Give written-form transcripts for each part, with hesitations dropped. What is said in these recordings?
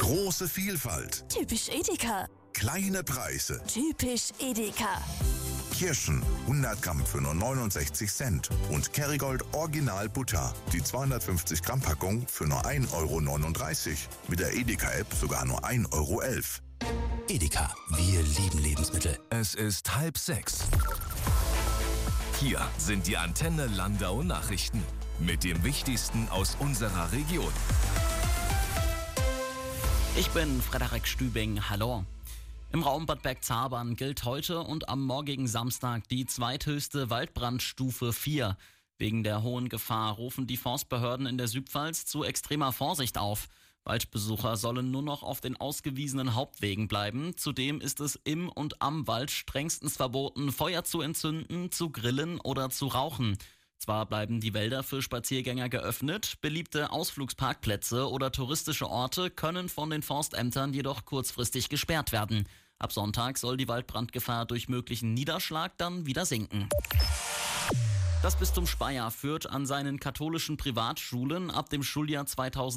Große Vielfalt. Typisch Edeka. Kleine Preise. Typisch Edeka. Kirschen 100 Gramm für nur 69 Cent. Und Kerrygold Original Butter. Die 250 Gramm Packung für nur 1,39 €. Mit der Edeka-App sogar nur 1,11 €. Edeka, wir lieben Lebensmittel. Es ist 5:30. Hier sind die Antenne Landau Nachrichten mit dem Wichtigsten aus unserer Region. Ich bin Frederik Stübing, hallo. Im Raum Bad Bergzabern gilt heute und am morgigen Samstag die zweithöchste Waldbrandstufe 4. Wegen der hohen Gefahr rufen die Forstbehörden in der Südpfalz zu extremer Vorsicht auf. Waldbesucher sollen nur noch auf den ausgewiesenen Hauptwegen bleiben. Zudem ist es im und am Wald strengstens verboten, Feuer zu entzünden, zu grillen oder zu rauchen. Zwar bleiben die Wälder für Spaziergänger geöffnet, beliebte Ausflugsparkplätze oder touristische Orte können von den Forstämtern jedoch kurzfristig gesperrt werden. Ab Sonntag soll die Waldbrandgefahr durch möglichen Niederschlag dann wieder sinken. Das Bistum Speyer führt an seinen katholischen Privatschulen ab dem Schuljahr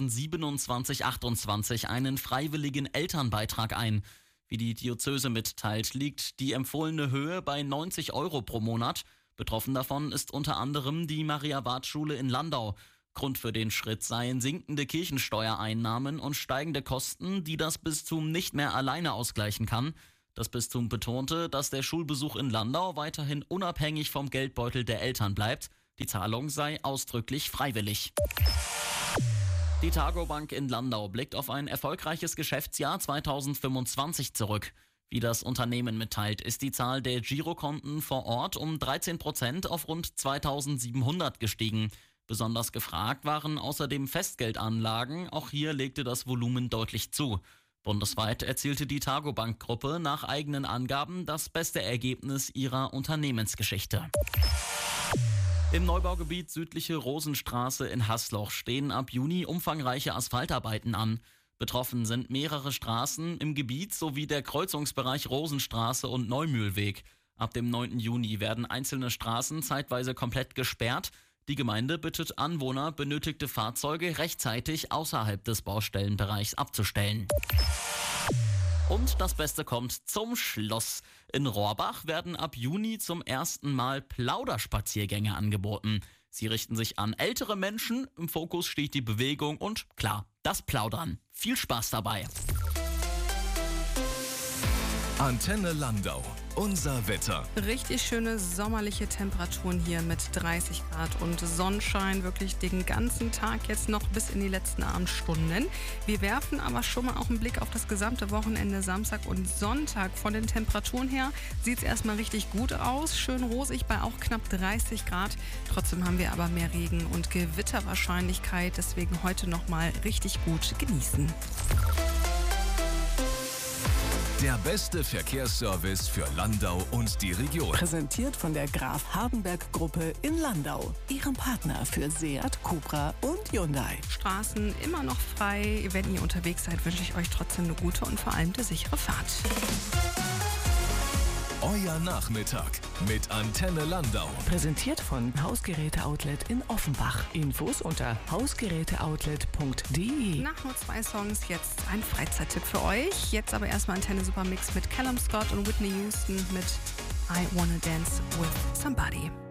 2027/28 einen freiwilligen Elternbeitrag ein. Wie die Diözese mitteilt, liegt die empfohlene Höhe bei 90 € pro Monat. Betroffen davon ist unter anderem die Maria-Ward-Schule in Landau. Grund für den Schritt seien sinkende Kirchensteuereinnahmen und steigende Kosten, die das Bistum nicht mehr alleine ausgleichen kann. Das Bistum betonte, dass der Schulbesuch in Landau weiterhin unabhängig vom Geldbeutel der Eltern bleibt. Die Zahlung sei ausdrücklich freiwillig. Die Targobank in Landau blickt auf ein erfolgreiches Geschäftsjahr 2025 zurück. Wie das Unternehmen mitteilt, ist die Zahl der Girokonten vor Ort um 13% auf rund 2700 gestiegen. Besonders gefragt waren außerdem Festgeldanlagen. Auch hier legte das Volumen deutlich zu. Bundesweit erzielte die Targobank-Gruppe nach eigenen Angaben das beste Ergebnis ihrer Unternehmensgeschichte. Im Neubaugebiet südliche Rosenstraße in Haßloch stehen ab Juni umfangreiche Asphaltarbeiten an. Betroffen sind mehrere Straßen im Gebiet sowie der Kreuzungsbereich Rosenstraße und Neumühlweg. Ab dem 9. Juni werden einzelne Straßen zeitweise komplett gesperrt. Die Gemeinde bittet Anwohner, benötigte Fahrzeuge rechtzeitig außerhalb des Baustellenbereichs abzustellen. Und das Beste kommt zum Schluss. In Rohrbach werden ab Juni zum ersten Mal Plauderspaziergänge angeboten. Sie richten sich an ältere Menschen, im Fokus steht die Bewegung und klar, das Plaudern. Viel Spaß dabei. Antenne Landau, unser Wetter. Richtig schöne sommerliche Temperaturen hier mit 30 Grad und Sonnenschein wirklich den ganzen Tag jetzt noch bis in die letzten Abendstunden. Wir werfen aber schon mal auch einen Blick auf das gesamte Wochenende Samstag und Sonntag. Von den Temperaturen her sieht es erstmal richtig gut aus. Schön rosig bei auch knapp 30 Grad. Trotzdem haben wir aber mehr Regen und Gewitterwahrscheinlichkeit. Deswegen heute noch mal richtig gut genießen. Der beste Verkehrsservice für Landau und die Region. Präsentiert von der Graf Hardenberg Gruppe in Landau. Ihrem Partner für Seat, Cupra und Hyundai. Straßen immer noch frei. Wenn ihr unterwegs seid, wünsche ich euch trotzdem eine gute und vor allem eine sichere Fahrt. Euer Nachmittag mit Antenne Landau. Präsentiert von Hausgeräte-Outlet in Offenbach. Infos unter hausgeräteoutlet.de. Nach nur 2 Songs jetzt ein Freizeittipp für euch. Jetzt aber erstmal Antenne Supermix mit Callum Scott und Whitney Houston mit I Wanna Dance With Somebody.